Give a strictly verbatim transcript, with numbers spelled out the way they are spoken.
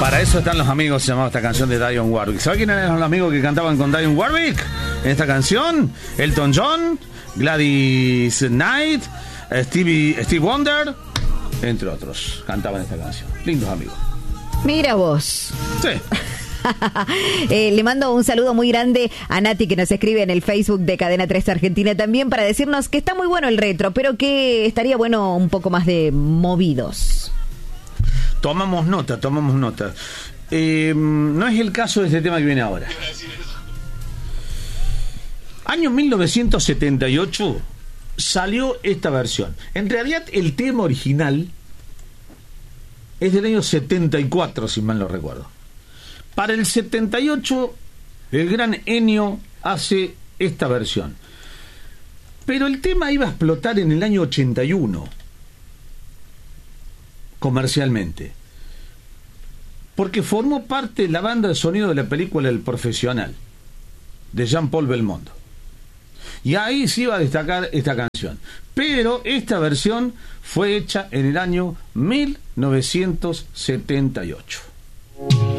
Para eso están los amigos, se llamaba esta canción de Dionne Warwick. ¿Sabe quiénes eran los amigos que cantaban con Dionne Warwick en esta canción? Elton John, Gladys Knight, Stevie, Steve Wonder, entre otros, cantaban esta canción. Lindos amigos. Mira vos. Sí. eh, le mando un saludo muy grande a Nati, que nos escribe en el Facebook de Cadena tres Argentina también, para decirnos que está muy bueno el retro, pero que estaría bueno un poco más de movidos. Tomamos nota, tomamos nota. Eh, no es el caso de este tema que viene ahora. Año mil novecientos setenta y ocho salió esta versión. En realidad el tema original es del año setenta y cuatro, si mal no recuerdo. Para el setenta y ocho el gran Ennio hace esta versión. Pero el tema iba a explotar en el año ochenta y uno. Comercialmente, porque formó parte de la banda de sonido de la película El Profesional de Jean-Paul Belmondo, y ahí se iba a destacar esta canción, pero esta versión fue hecha en el año mil novecientos setenta y ocho.